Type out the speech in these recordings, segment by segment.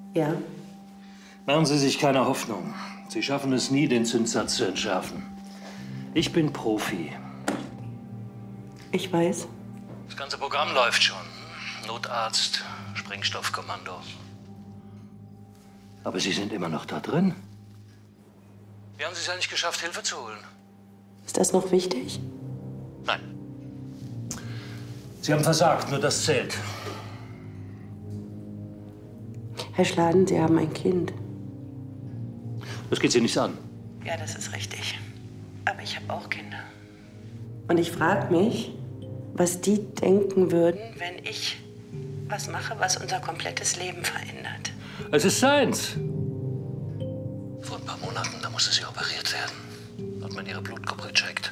Ja? Machen Sie sich keine Hoffnung. Sie schaffen es nie, den Zinssatz zu entschärfen. Ich bin Profi. Ich weiß. Das ganze Programm läuft schon. Notarzt, Sprengstoffkommando. Aber Sie sind immer noch da drin. Wie haben Sie es ja nicht geschafft, Hilfe zu holen? Ist das noch wichtig? Nein. Sie haben versagt, nur das zählt. Herr Schladen, Sie haben ein Kind. Das geht Sie nichts an. Ja, das ist richtig. Aber ich habe auch Kinder. Und ich frage mich, was die denken würden, wenn ich was mache, was unser komplettes Leben verändert. Es ist seins. Vor ein paar Monaten, da musste sie operiert werden. Hat man ihre Blutgruppe gecheckt.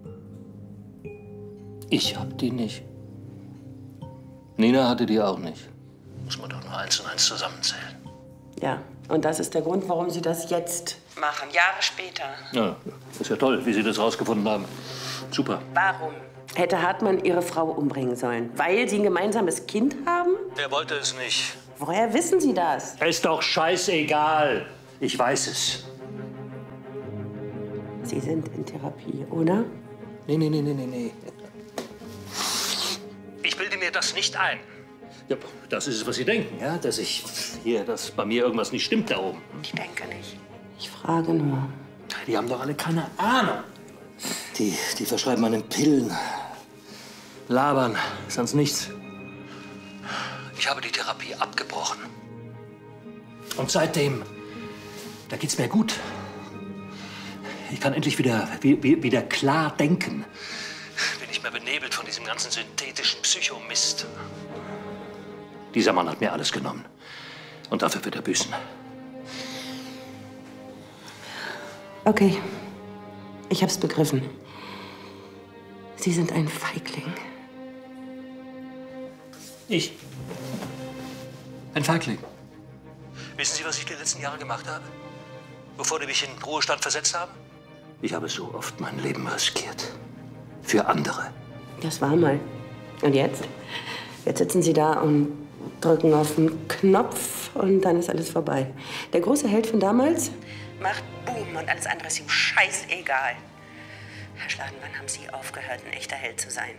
Ich hab die nicht. Nina hatte die auch nicht. Muss man doch nur 1 und 1 zusammenzählen. Ja, und das ist der Grund, warum Sie das jetzt machen, Jahre später. Ja, ist ja toll, wie Sie das rausgefunden haben. Super. Warum hätte Hartmann Ihre Frau umbringen sollen? Weil Sie ein gemeinsames Kind haben? Er wollte es nicht. Woher wissen Sie das? Ist doch scheißegal. Ich weiß es. Sie sind in Therapie, oder? Nee. Ich bilde mir das nicht ein. Ja, das ist es, was Sie denken, ja? Dass bei mir irgendwas nicht stimmt da oben. Ich denke nicht. Ich frage nur. Die haben doch alle keine Ahnung. Die verschreiben einen Pillen. Labern, sonst nichts. Ich habe die Therapie abgebrochen. Und seitdem, da geht's mir gut. Ich kann endlich wieder klar denken. Bin nicht mehr benebelt von diesem ganzen synthetischen Psychomist. Dieser Mann hat mir alles genommen. Und dafür wird er büßen. Okay, ich hab's begriffen. Sie sind ein Feigling. Ich? Ein Feigling. Wissen Sie, was ich die letzten Jahre gemacht habe? Bevor die mich in den Ruhestand versetzt haben? Ich habe so oft mein Leben riskiert. Für andere. Das war mal. Und jetzt? Jetzt sitzen Sie da und drücken auf den Knopf und dann ist alles vorbei. Der große Held von damals macht Boom und alles andere ist ihm scheißegal. Herr Schladen, wann haben Sie aufgehört, ein echter Held zu sein?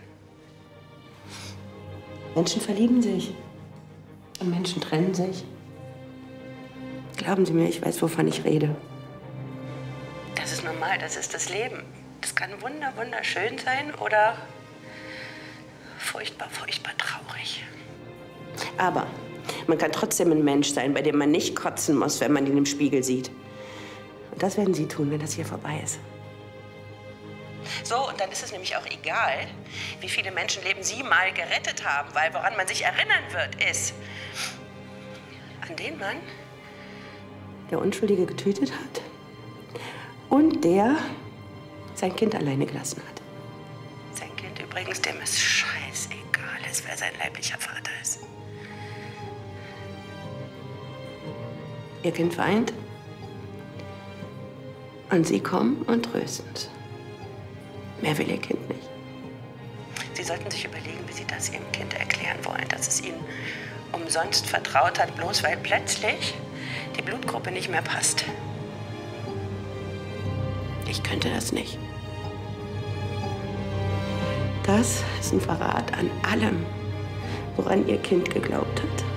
Menschen verlieben sich. Und Menschen trennen sich. Glauben Sie mir, ich weiß, wovon ich rede. Das ist normal, das ist das Leben. Das kann wunderschön sein oder furchtbar traurig. Aber man kann trotzdem ein Mensch sein, bei dem man nicht kotzen muss, wenn man ihn im Spiegel sieht. Und das werden Sie tun, wenn das hier vorbei ist. So, und dann ist es nämlich auch egal, wie viele Menschenleben Sie mal gerettet haben, weil woran man sich erinnern wird, ist an den Mann, der Unschuldige getötet hat und der sein Kind alleine gelassen hat. Sein Kind übrigens, dem es scheißegal ist, wer sein leiblicher Vater ist. Ihr Kind weint und Sie kommen und trösten es. Mehr will Ihr Kind nicht. Sie sollten sich überlegen, wie Sie das Ihrem Kind erklären wollen, dass es Ihnen umsonst vertraut hat, bloß weil plötzlich die Blutgruppe nicht mehr passt. Ich könnte das nicht. Das ist ein Verrat an allem, woran Ihr Kind geglaubt hat.